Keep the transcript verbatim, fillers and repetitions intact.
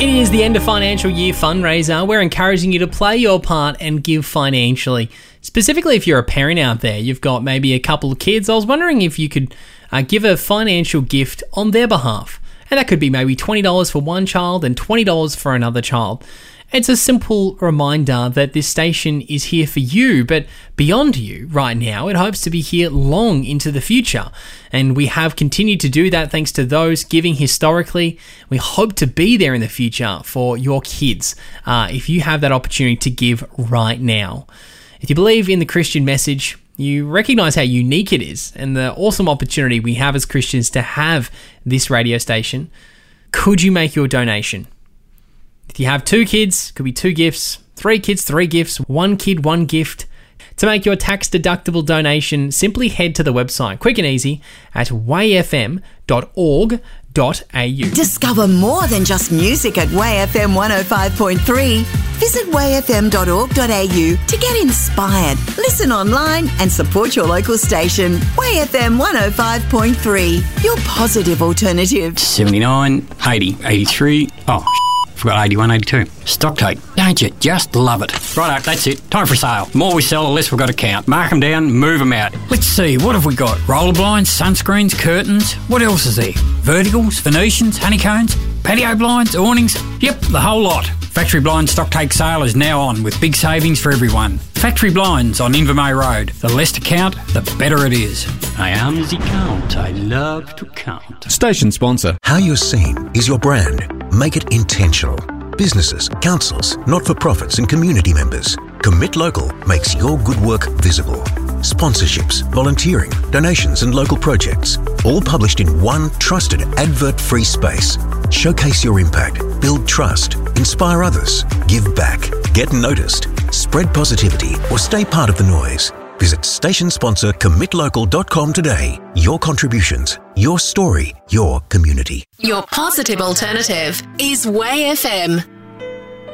It is the end of financial year fundraiser. We're encouraging you to play your part and give financially. Specifically, if you're a parent out there, you've got maybe a couple of kids, I was wondering if you could uh, give a financial gift on their behalf. And that could be maybe twenty dollars for one child and twenty dollars for another child. It's a simple reminder that this station is here for you, but beyond you right now. It hopes to be here long into the future. And we have continued to do that thanks to those giving historically. We hope to be there in the future for your kids uh, if you have that opportunity to give right now. If you believe in the Christian message, you recognize how unique it is and the awesome opportunity we have as Christians to have this radio station. Could you make your donation? If you have two kids, could be two gifts, three kids, three gifts, one kid, one gift. To make your tax-deductible donation, simply head to the website, quick and easy, at way f m dot org dot a u. Discover more than just music at Way F M one oh five point three. Visit way f m dot org dot a u to get inspired, listen online and support your local station. Way F M one oh five point three, your positive alternative. seventy-nine, eighty, eighty-three, oh, forgot eighty-one, eighty-two. Stock take. Don't you just love it? Righto, that's it. Time for sale. The more we sell, the less we've got to count. Mark them down, move them out. Let's see, what have we got? Roller blinds, sunscreens, curtains. What else is there? Verticals, Venetians, honeycombs, patio blinds, awnings. Yep, the whole lot. Factory Blind stock take sale is now on with big savings for everyone. Factory Blinds on Invermay Road. The less to count, the better it is. I am the count. I love to count. Station sponsor. How you're seen is your brand. Make it intentional. Businesses, councils, not-for-profits and community members. Commit Local makes your good work visible. Sponsorships, volunteering, donations and local projects. All published in one trusted advert-free space. Showcase your impact, build trust, inspire others, give back, get noticed, spread positivity or stay part of the noise. Visit station sponsor commit local dot com today. Your contributions, your story, your community. Your positive alternative is Way F M.